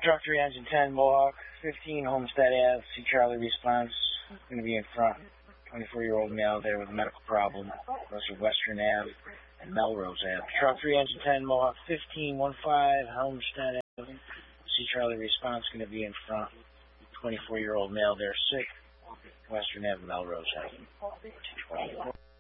Truck 3 Engine 10 Mohawk, 15 Homestead Ave, see Charlie response, going to be in front. 24-year-old male there with a medical problem. Those are Western Ave and Melrose Ave. Truck 3 Engine 10 Mohawk, 15 Homestead Ave, see Charlie response, going to be in front. 24-year-old male there sick. Western Ave, Melrose Ave.